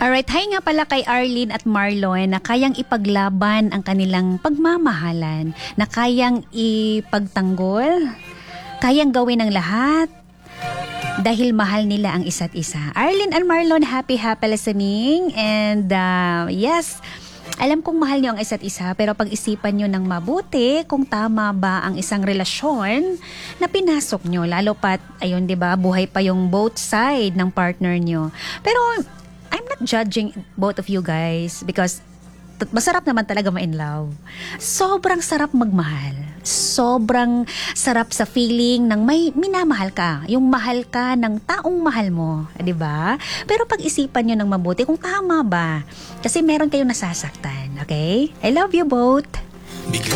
Alright, hi nga pala kay Arlene at Marlon na kayang ipaglaban ang kanilang pagmamahalan, na kayang ipagtanggol, kayang gawin ang lahat dahil mahal nila ang isa't isa. Arlene and Marlon, happy listening. And yes, alam kong mahal niyo ang isa't isa, pero pag-isipan niyo ng mabuti kung tama ba ang isang relasyon na pinasok niyo. Lalo pat, ayun, 'di ba, buhay pa yung both side ng partner niyo. Pero I'm not judging both of you guys because masarap naman talaga ma-in love. Sobrang sarap magmahal. Sobrang sarap sa feeling ng may minamahal ka. Yung mahal ka ng taong mahal mo. 'Di ba? Pero pag-isipan nyo ng mabuti kung tama ba. Kasi meron kayong nasasaktan. Okay? I love you both.